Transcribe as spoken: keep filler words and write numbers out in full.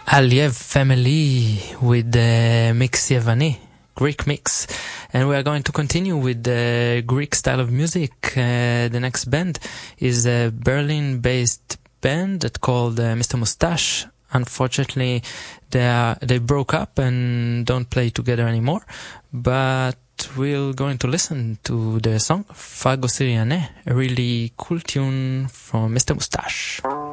Aliev family with the mix Yevani, Greek mix. And we are going to continue with the Greek style of music. Uh, the next band is a Berlin-based band that called uh, Mister Mustache. Unfortunately, they are, they broke up and don't play together anymore. But we're going to listen to the song Fago Siriane, a really cool tune from Mister Mustache.